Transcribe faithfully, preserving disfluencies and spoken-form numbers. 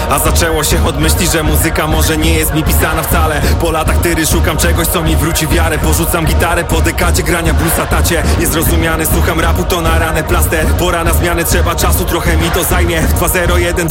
A zaczęło się od myśli, że muzyka może nie jest mi pisana wcale. Po latach tyry szukam czegoś, co mi wróci wiarę. Porzucam gitarę po dekadzie grania bluesa, tacie niezrozumiany, słucham rapu, to na ranę plaster. Pora na zmiany, trzeba czasu, trochę mi to zajmie. W dwa zero jeden